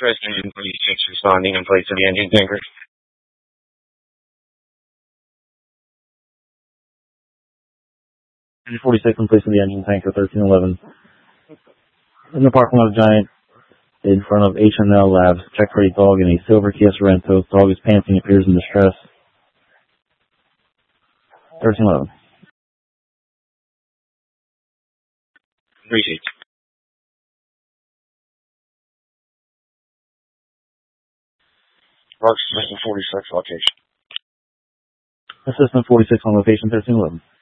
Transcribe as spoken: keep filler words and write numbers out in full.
Express Engine forty-six responding in place of the engine tanker. Engine forty-six in place of the engine tanker, thirteen eleven. In the parking lot of Giant, in front of H and L Labs, check for a dog in a silver Kia Sorento. Dog is panting, appears in distress. thirteen eleven. Appreciate it. Rock System forty-six location. Assistant forty-six on location, thirteen eleven.